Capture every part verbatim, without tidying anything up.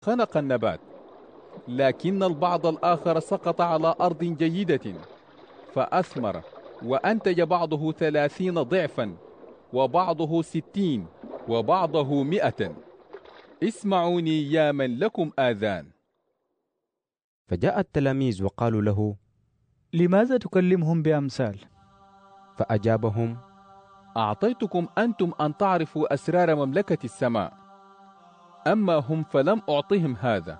خنق النبات، لكن البعض الآخر سقط على أرض جيدة فأثمر وأنتج بعضه ثلاثين ضعفا وبعضه ستين وبعضه مئة. اسمعوني يا من لكم آذان. فجاء التلاميذ وقالوا له: لماذا تكلمهم بأمثال؟ فأجابهم: أعطيتكم أنتم أن تعرفوا أسرار مملكة السماء، أما هم فلم أعطهم هذا.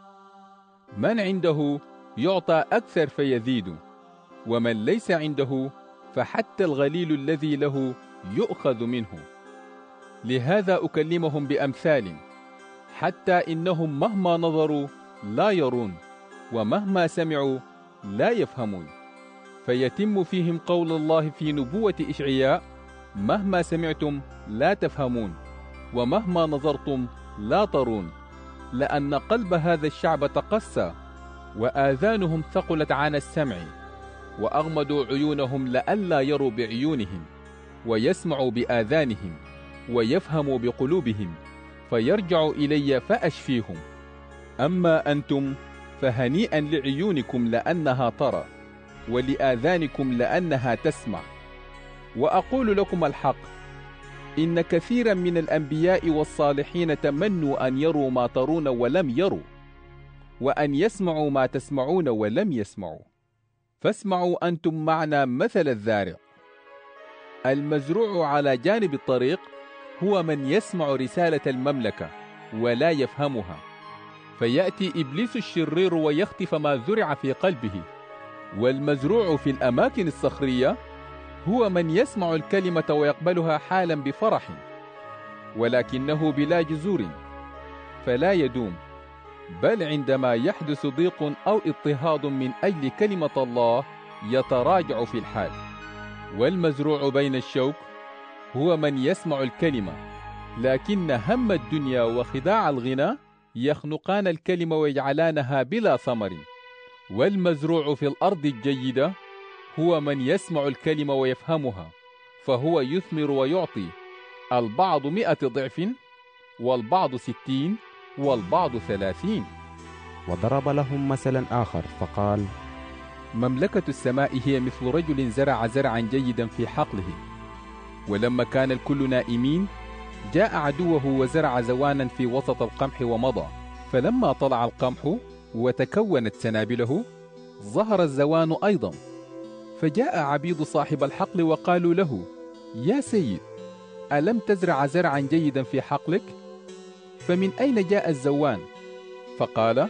من عنده يعطى أكثر فيزيد، ومن ليس عنده فحتى الغليل الذي له يؤخذ منه. لهذا أكلمهم بأمثال، حتى إنهم مهما نظروا لا يرون، ومهما سمعوا لا يفهمون. فيتم فيهم قول الله في نبوة إشعياء: مهما سمعتم لا تفهمون، ومهما نظرتم لا ترون، لأن قلب هذا الشعب تقسى، وآذانهم ثقلت عن السمع، وأغمضوا عيونهم لئلا يروا بعيونهم، ويسمعوا بآذانهم، ويفهموا بقلوبهم، فيرجعوا إلي فأشفيهم. أما أنتم فهنيئا لعيونكم لأنها ترى، ولآذانكم لأنها تسمع. وأقول لكم الحق، إن كثيرا من الأنبياء والصالحين تمنوا أن يروا ما ترون ولم يروا، وأن يسمعوا ما تسمعون ولم يسمعوا. فاسمعوا أنتم معنا مثل الزارع. المزروع على جانب الطريق هو من يسمع رسالة المملكة ولا يفهمها، فيأتي إبليس الشرير ويخطف ما زرع في قلبه. والمزروع في الأماكن الصخرية هو من يسمع الكلمة ويقبلها حالا بفرح، ولكنه بلا جذور فلا يدوم، بل عندما يحدث ضيق أو اضطهاد من أجل كلمة الله يتراجع في الحال. والمزروع بين الشوك هو من يسمع الكلمة، لكن هم الدنيا وخداع الغنى يخنقان الكلمة ويجعلانها بلا ثمر. والمزروع في الأرض الجيدة هو من يسمع الكلمة ويفهمها، فهو يثمر ويعطي، البعض مئة ضعف، والبعض ستين، والبعض ثلاثين. وضرب لهم مثلا آخر فقال: مملكة السماء هي مثل رجل زرع زرعا جيدا في حقله، ولما كان الكل نائمين جاء عدوه وزرع زوانا في وسط القمح ومضى. فلما طلع القمح وتكونت سنابله ظهر الزوان أيضا. فجاء عبيد صاحب الحقل وقالوا له: يا سيد، ألم تزرع زرعا جيدا في حقلك؟ فمن أين جاء الزوان؟ فقال: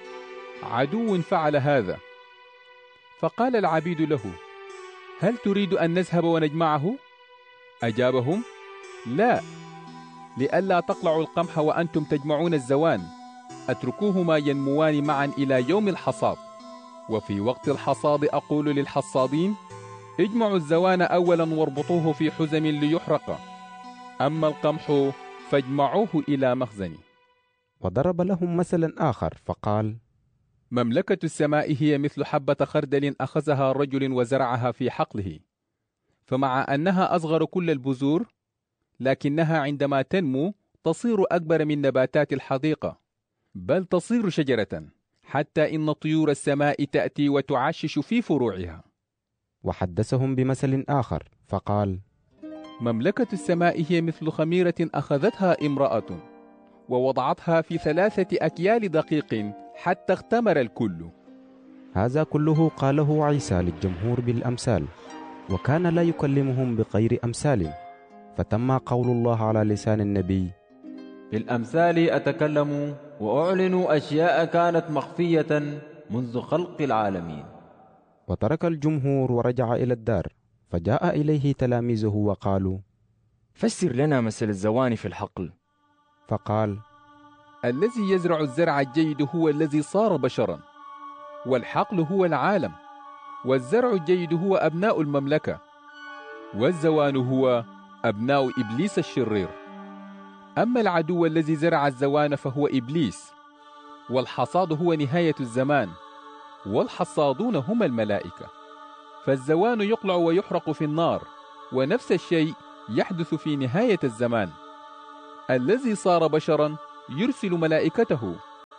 عدو فعل هذا. فقال العبيد له: هل تريد أن نذهب ونجمعه؟ أجابهم: لا، لئلا تقلعوا القمح وأنتم تجمعون الزوان، أتركوهما ينموان معا إلى يوم الحصاد. وفي وقت الحصاد أقول للحصادين: اجمعوا الزوان أولا واربطوه في حزم ليحرق، أما القمح فاجمعوه إلى مخزن. وضرب لهم مثلا آخر فقال: مملكة السماء هي مثل حبة خردل أخذها رجل وزرعها في حقله، فمع أنها أصغر كل البذور، لكنها عندما تنمو تصير أكبر من نباتات الحديقة، بل تصير شجرة، حتى إن طيور السماء تأتي وتعشش في فروعها. وحدثهم بمثل آخر فقال: مملكة السماء هي مثل خميرة أخذتها امرأة ووضعتها في ثلاثة أكيال دقيق حتى اختمر الكل. هذا كله قاله عيسى للجمهور بالأمثال، وكان لا يكلمهم بغير أمثال، فتم قول الله على لسان النبي: بالأمثال أتكلم وأعلن أشياء كانت مخفية منذ خلق العالمين. وترك الجمهور ورجع إلى الدار، فجاء إليه تلاميذه وقالوا: فسر لنا مثل الزوان في الحقل. فقال: الذي يزرع الزرع الجيد هو الذي صار بشرا، والحقل هو العالم، والزرع الجيد هو أبناء المملكة، والزوان هو أبناء إبليس الشرير. أما العدو الذي زرع الزوان فهو إبليس، والحصاد هو نهاية الزمان، والحصادون هم الملائكة. فالزوان يقلع ويحرق في النار، ونفس الشيء يحدث في نهاية الزمان. الذي صار بشرا يرسل ملائكته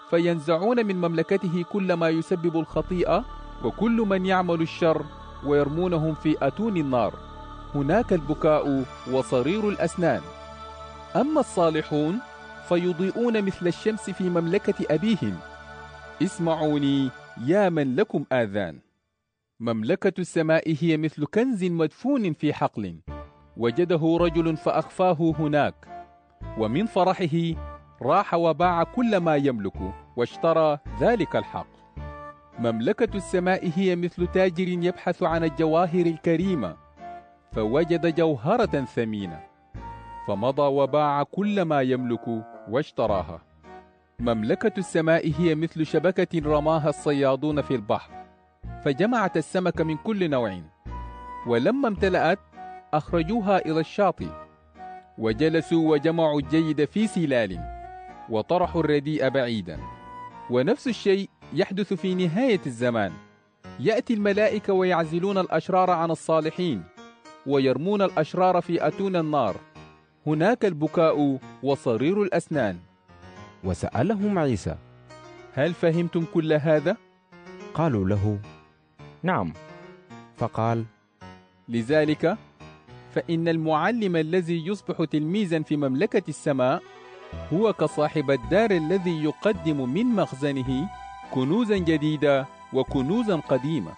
فينزعون من مملكته كل ما يسبب الخطيئة وكل من يعمل الشر ويرمونهم في أتون النار. هناك البكاء وصرير الأسنان. أما الصالحون فيضيئون مثل الشمس في مملكة أبيهم. اسمعوني يا من لكم آذان. مملكة السماء هي مثل كنز مدفون في حقل، وجده رجل فأخفاه هناك، ومن فرحه راح وباع كل ما يملك واشترى ذلك الحق. مملكة السماء هي مثل تاجر يبحث عن الجواهر الكريمة، فوجد جوهرة ثمينة، فمضى وباع كل ما يملك واشتراها. مملكة السماء هي مثل شبكة رماها الصيادون في البحر، فجمعت السمك من كل نوع، ولما امتلأت أخرجوها إلى الشاطئ، وجلسوا وجمعوا الجيد في سلال، وطرحوا الرديء بعيدا. ونفس الشيء يحدث في نهاية الزمان. يأتي الملائكة ويعزلون الأشرار عن الصالحين، ويرمون الأشرار في أتون النار. هناك البكاء وصرير الأسنان. وسألهم عيسى: هل فهمتم كل هذا؟ قالوا له: نعم. فقال: لذلك فإن المعلم الذي يصبح تلميذا في مملكة السماء هو كصاحب الدار الذي يقدم من مخزنه كنوزا جديدة وكنوزا قديمة.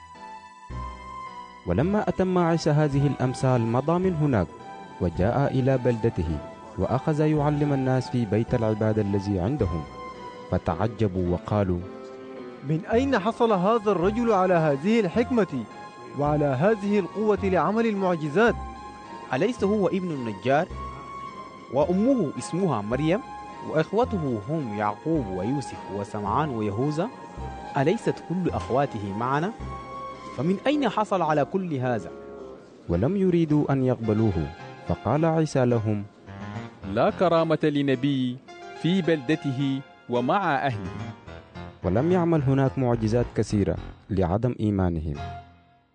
ولما أتم عيسى هذه الأمثال مضى من هناك وجاء إلى بلدته، وأخذ يعلم الناس في بيت العبادة الذي عندهم، فتعجبوا وقالوا: من أين حصل هذا الرجل على هذه الحكمة وعلى هذه القوة لعمل المعجزات؟ أليس هو ابن النجار؟ وأمه اسمها مريم، وإخوته هم يعقوب ويوسف وسمعان ويهوذا؟ أليست كل أخواته معنا؟ فمن أين حصل على كل هذا؟ ولم يريدوا أن يقبلوه، فقال عيسى لهم: لا كرامة لنبي في بلدته ومع أهله. ولم يعمل هناك معجزات كثيرة لعدم إيمانهم.